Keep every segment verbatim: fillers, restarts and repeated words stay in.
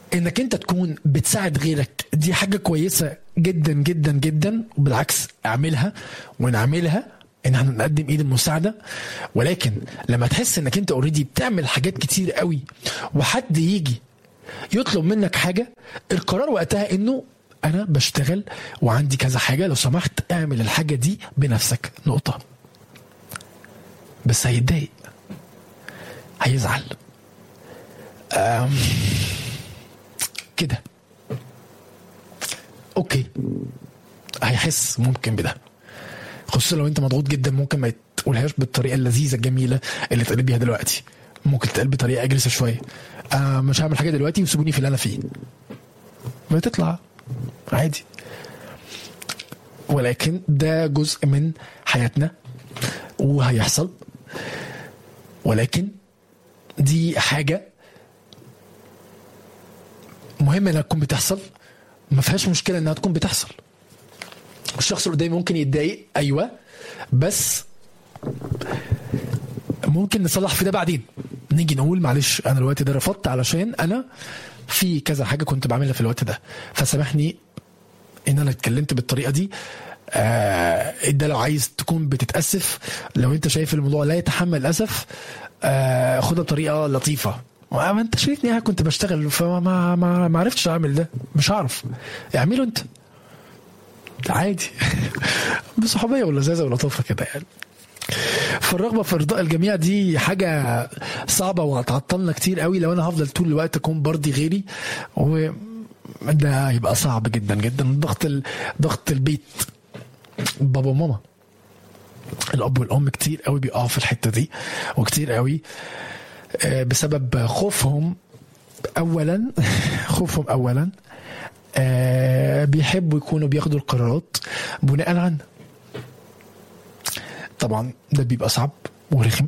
انك انت تكون بتساعد غيرك دي حاجة كويسة جدا جدا جدا، وبالعكس اعملها ونعملها ان احنا نقدم ايد المساعدة. ولكن لما تحس انك انت اوريدي بتعمل حاجات كتير قوي وحد يجي يطلب منك حاجة، القرار وقتها انه انا بشتغل وعندي كذا حاجة، لو سمحت اعمل الحاجة دي بنفسك، نقطة. بس هيتضايق، هيزعل كده، اوكي، هيحس ممكن بده، خصوصا لو انت مضغوط جدا. ممكن ما تقولهاش بالطريقه اللذيذه الجميله اللي تقلب بيها دلوقتي، ممكن تقلب بطريقه اجريسيف شويه. آه مش هعمل حاجه دلوقتي وسيبوني في اللي انا فيه، ما تطلع عادي. ولكن ده جزء من حياتنا وهيحصل، ولكن دي حاجه مهمه انها تكون بتحصل، ما فيهاش مشكله انها تكون بتحصل. الشخص اللي قدامي ممكن يتضايق، ايوه، بس ممكن نصلح في ده بعدين. نيجي نقول معلش انا الوقت ده رفضت علشان انا في كذا حاجه كنت بعملها في الوقت ده، فسامحني ان انا اتكلمت بالطريقه دي. آه ده لو عايز تكون بتتاسف، لو انت شايف الموضوع لا يتحمل الاسف، آه خدها بطريقه لطيفه. ما انت شايفني انا كنت بشتغل فما ما ما, ما عرفتش اعمل ده، مش هعرف، اعمله انت عادي بصحوبيه ولذاذه ولطافه كده يعني. فالرغبه في ارضاء الجميع دي حاجه صعبه وهتعطلنا كتير قوي لو انا هفضل طول الوقت اكون برضي غيري، وده هيبقى صعب جدا جدا. ضغط ال... ضغط البيت، بابا وماما، الاب والام كتير قوي بيقعوا في الحته دي، وكتير قوي بسبب خوفهم اولا خوفهم اولا آه بيحبوا يكونوا بياخدوا القرارات بناء عنه. طبعا ده بيبقى صعب ورخم،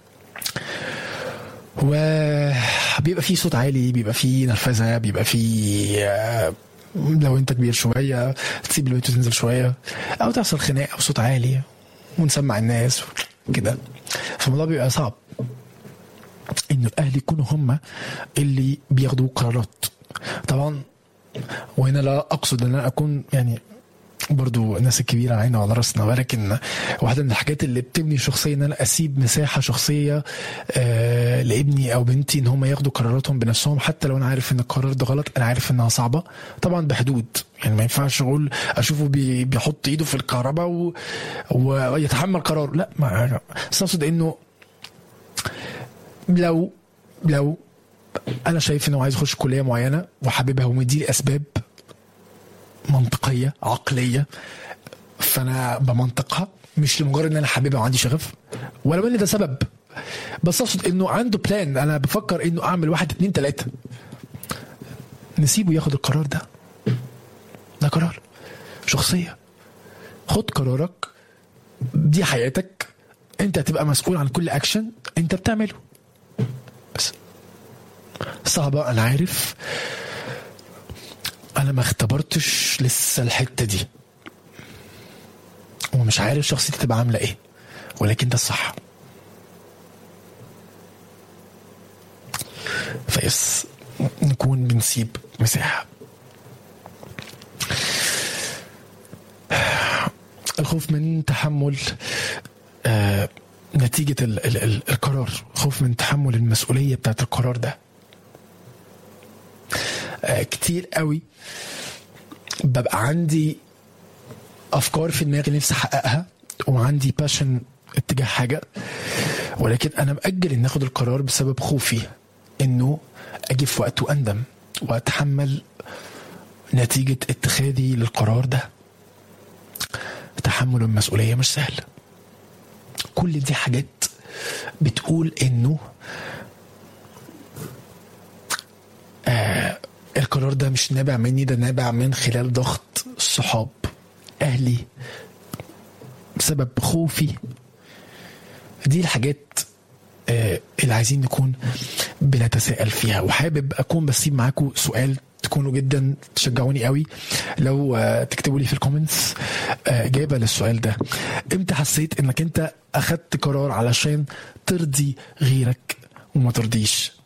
وبيبقى فيه صوت عالي، بيبقى فيه نرفزة، بيبقى فيه آه لو انت كبير شوية تسيب البيت وتنزل شوية، او تحصل خناقة او صوت عالي ونسمع الناس كده. فالموضوع بيبقى صعب انه الاهل يكونوا هم اللي بياخدوا قرارات. طبعا وهنا لا اقصد ان انا اكون يعني برضو الناس الكبيرة علينا وعلى رأسنا، ولكن واحدة من الحاجات اللي بتبني شخصية ان انا اسيب مساحة شخصية آه لابني او بنتي ان هم ياخدوا قراراتهم بنفسهم، حتى لو انا عارف ان القرار ده غلط، انا عارف انها صعبة طبعا بحدود. يعني ما ينفعش اقول اشوفه بي بيحط ايده في الكهرباء و... ويتحمل قرار، لا. ما اقصد انه لو لو انا شايف انه عايز يخش كلية معينة وحاببها ومديلي اسباب منطقية عقلية، فانا بمنطقها، مش لمجرد ان انا حاببها وعندي شغف، ولو ان ده سبب، بس اقصد انه عنده بلان، انا بفكر انه اعمل واحد اتنين تلاتة، نسيبه ياخد القرار ده. ده قرار شخصية، خد قرارك، دي حياتك، انت هتبقى مسؤول عن كل اكشن انت بتعمله. بس صعبة، انا عارف، انا ما اختبرتش لسه الحتة دي ومش عارف شخصيتي تبقى عاملة ايه، ولكن ده الصح. فيس نكون بنسيب مساحة. الخوف من تحمل آه نتيجة ال ال ال القرار، خوف من تحمل المسؤولية بتاعت القرار ده. آه كتير قوي ببقى عندي أفكار في دماغي نفسي أحققها، وعندي باشن اتجاه حاجة، ولكن أنا مأجل إن أخد القرار بسبب خوفي إنه أجي في وقت وأندم وأتحمل نتيجة اتخاذي للقرار ده. تحمل المسؤولية مش سهل. كل دي حاجات بتقول إنه آه القرار ده مش نابع مني، ده نابع من خلال ضغط الصحاب، أهلي، بسبب خوفي. دي الحاجات آه اللي عايزين نكون بنتساءل فيها. وحابب أكون بسيب معاكم سؤال تكونوا جدا تشجعوني قوي لو آه تكتبوا لي في الكومنتس آه إجابة للسؤال ده. امتى حسيت انك انت اخدت قرار علشان ترضي غيرك وما ترضيش